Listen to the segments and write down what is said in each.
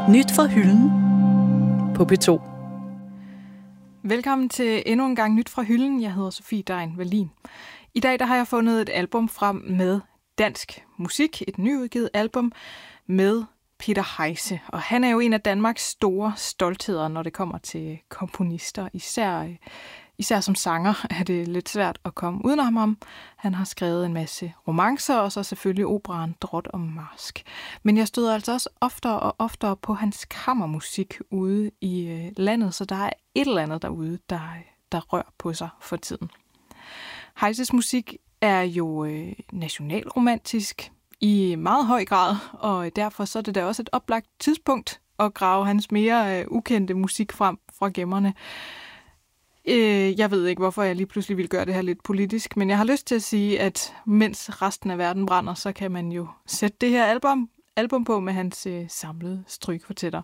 Nyt fra hylden på P2. Velkommen til endnu en gang Nyt fra hylden. Jeg hedder Sofie Dein Wallin. I dag der har jeg fundet et album frem med dansk musik, et nyudgivet album med Peter Heise. Og han er jo en af Danmarks store stoltheder, når det kommer til komponister. Især som sanger er det lidt svært at komme udenom ham. Han har skrevet en masse romancer, og så selvfølgelig operaen Drot og Marsk. Men jeg støder altså også oftere og oftere på hans kammermusik ude i landet, så der er et eller andet derude, der rører på sig for tiden. Heises musik er jo nationalromantisk i meget høj grad, og derfor så er det da også et oplagt tidspunkt at grave hans mere ukendte musik frem fra gemmerne. Jeg ved ikke, hvorfor jeg lige pludselig vil gøre det her lidt politisk, men jeg har lyst til at sige, at mens resten af verden brænder, så kan man jo sætte det her album på med hans samlede strygekvartetter.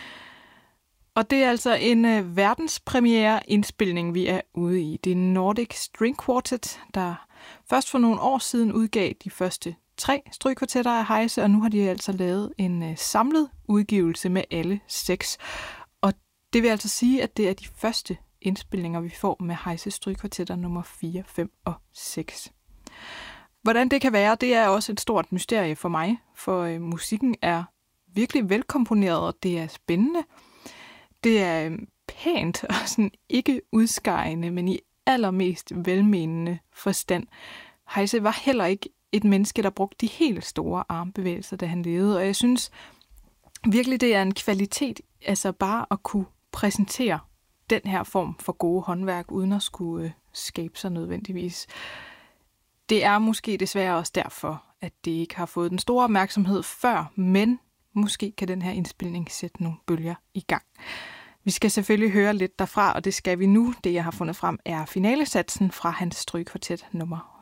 Og det er altså en verdenspremiere indspilning, vi er ude i. Det er Nordic String Quartet, der først for nogle år siden udgav de første 3 strygekvartetter af Heise, og nu har de altså lavet en samlet udgivelse med alle 6. Og det vil altså sige, at det er de første indspilninger, vi får med Heises strygekvartetter nummer 4, 5 og 6. Hvordan det kan være, det er også et stort mysterie for mig, for musikken er virkelig velkomponeret, og det er spændende. Det er pænt og sådan ikke udskejende, men i allermest velmenende forstand. Heise var heller ikke et menneske, der brugte de helt store armbevægelser, da han levede, og jeg synes virkelig, det er en kvalitet, altså bare at kunne præsentere den her form for gode håndværk, uden at skulle skabe sig nødvendigvis. Det er måske desværre også derfor, at det ikke har fået den store opmærksomhed før, men måske kan den her indspilning sætte nogle bølger i gang. Vi skal selvfølgelig høre lidt derfra, og det skal vi nu. Det, jeg har fundet frem, er finalesatsen fra hans strygekvartet nummer